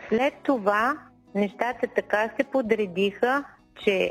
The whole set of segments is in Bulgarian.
След това нещата така се подредиха, че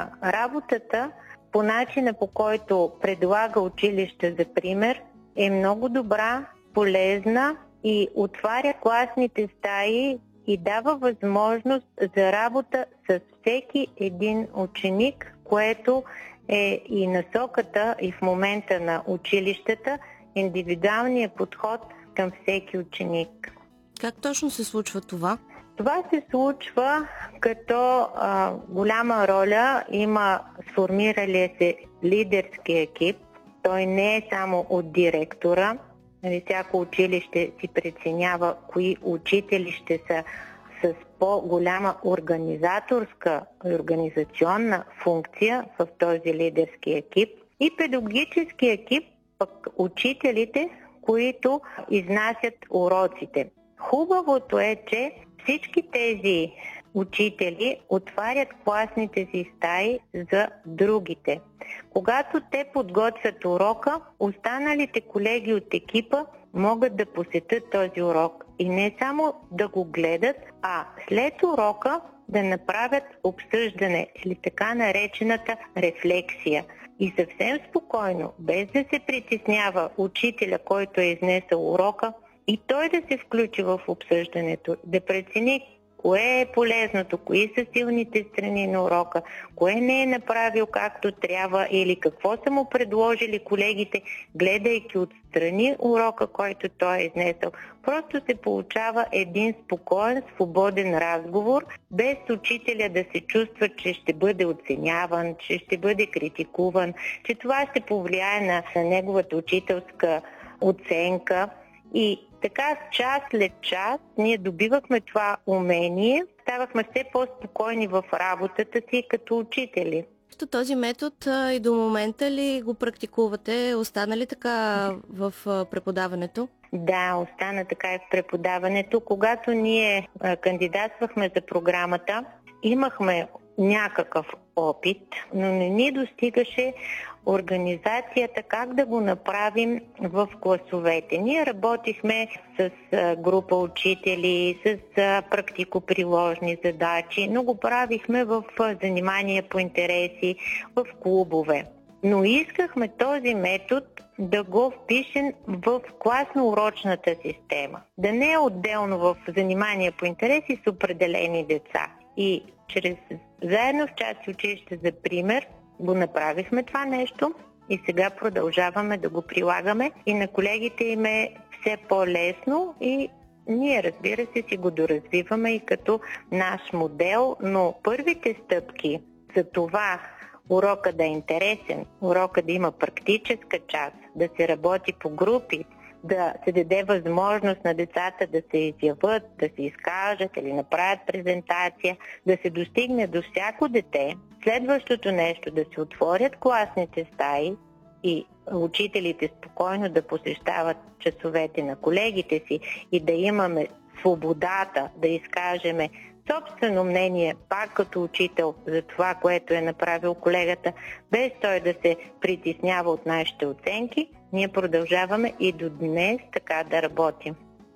работата по начина, по който предлага училище за пример, е много добра, полезна и отваря класните стаи и дава възможност за работа с всеки един ученик, което е и насоката и в момента на училищата, индивидуалният подход към всеки ученик. Как точно се случва това? Това се случва като голяма роля има сформиралия се лидерски екип. Той не е само от директора. Всяко училище си преценява кои учители ще са с по-голяма организаторска и организационна функция в този лидерски екип. И педагогически екип, пък учителите, които изнасят уроците. Хубавото е, че всички тези учители отварят класните си стаи за другите. Когато те подготвят урока, останалите колеги от екипа могат да посетят този урок и не само да го гледат, а след урока да направят обсъждане или така наречената рефлексия. И съвсем спокойно, без да се притеснява учителя, който е изнесъл урока, и той да се включи в обсъждането, да прецени кое е полезното, кои са силните страни на урока, кое не е направил както трябва или какво са му предложили колегите, гледайки отстрани урока, който той е изнесъл. Просто се получава един спокоен, свободен разговор, без учителя да се чувства, че ще бъде оценяван, че ще бъде критикуван, че това ще повлияе на неговата учителска оценка. И така, час след час, ние добивахме това умение, ставахме все по-спокойни в работата си като учители. Този метод и до момента ли го практикувате? Остана ли така в преподаването? Да, остана така и в преподаването. Когато ние кандидатствахме за програмата, имахме някакъв опит, но не ни достигаше организацията как да го направим в класовете. Ние работихме с група учители, с практико-приложни задачи, но го правихме в занимания по интереси, в клубове. Но искахме този метод да го впишем в класно-урочната система. Да не е отделно в занимания по интереси с определени деца. И заедно в части училище за пример го направихме това нещо и сега продължаваме да го прилагаме и на колегите им е все по-лесно и ние, разбира се, си го доразвиваме и като наш модел, но първите стъпки за това урока да е интересен, урока да има практическа част, да се работи по групи, да се даде възможност на децата да се изяват, да се изкажат или направят презентация, да се достигне до всяко дете. Следващото нещо да се отворят класните стаи и учителите спокойно да посещават часовете на колегите си и да имаме свободата да изкажеме собствено мнение, пак като учител, за това, което е направил колегата, без той да се притеснява от нашите оценки, ние продължаваме и до днес така да работим.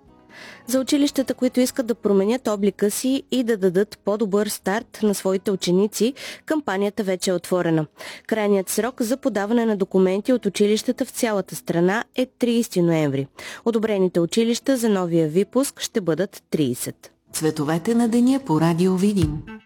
За училищата, които искат да променят облика си и да дадат по-добър старт на своите ученици, кампанията вече е отворена. Крайният срок за подаване на документи от училищата в цялата страна е 30 ноември. Одобрените училища за новия випуск ще бъдат 30. Цветовете на деня по Радио Видин.